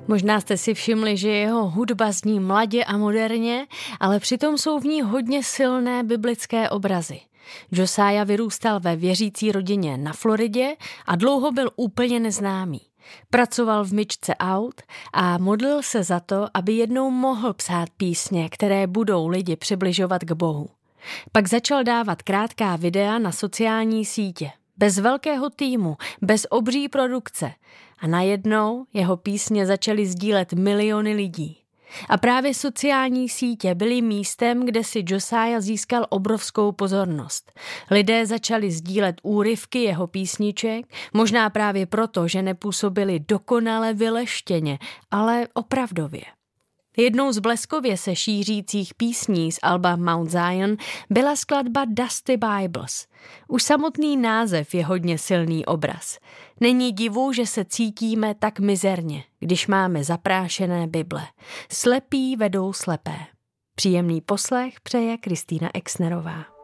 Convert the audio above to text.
Možná jste si všimli, že jeho hudba zní mladě a moderně, ale přitom jsou v ní hodně silné biblické obrazy. Josiah vyrůstal ve věřící rodině na Floridě a dlouho byl úplně neznámý. Pracoval v myčce aut a modlil se za to, aby jednou mohl psát písně, které budou lidi přibližovat k Bohu. Pak začal dávat krátká videa na sociální sítě. Bez velkého týmu, bez obří produkce. A najednou jeho písně začaly sdílet miliony lidí. A právě sociální sítě byly místem, kde si Josiah získal obrovskou pozornost. Lidé začali sdílet úryvky jeho písniček, možná právě proto, že nepůsobily dokonale vyleštěně, ale opravdově. Jednou z bleskově se šířících písní z alba Mount Zion byla skladba Dusty Bibles. Už samotný název je hodně silný obraz. Není divu, že se cítíme tak mizerně, když máme zaprášené Bible. Slepí vedou slepé. Příjemný poslech přeje Kristýna Exnerová.